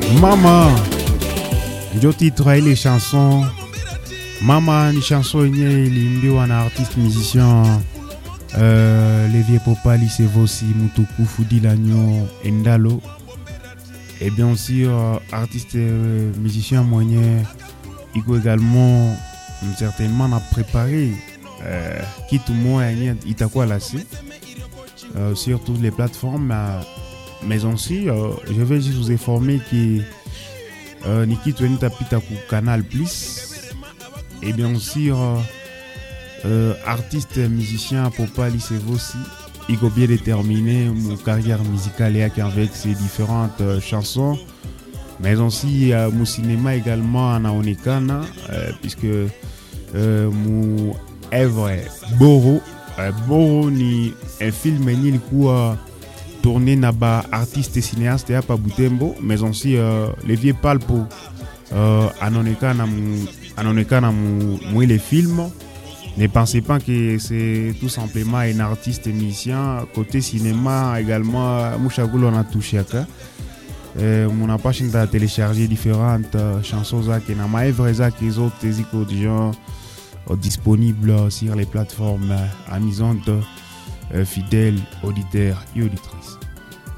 Mama, ndio titre ile chanson. Mama ni chanson yenye ilimbiwa na artiste musicien Levier Popali Sevosi Mutukufu Dilanyo Endalo. Et bien sûr, artiste musicien mwenye iko également certainement n'a préparé kitu moya yenye itakuwa lancé sur toutes les plateformes, mais aussi je vais juste vous informer que ni kitu yenye tapita ku Canal Plus. Et bien sûr artiste musicien Popali Sevosi iko bien déterminé mon carrière musicale avec ses différentes chansons, mais aussi mon cinéma également anaonekana puisque mon œuvre Boro ni un film yenye ilikuwa tourné na ba artiste cinéaste hapa Butembo, mais aussi Levier Palpo anaonekana mu ile film. Ne pensez pas que c'est tout simplement un artiste musicien. Côté cinéma également, Mouchagoul on a touché à ça. Mon page a téléchargé différentes chansons qui na maëvre qui les autres déjà disponibles sur les plateformes amusantes, fidèles auditeurs et auditrices.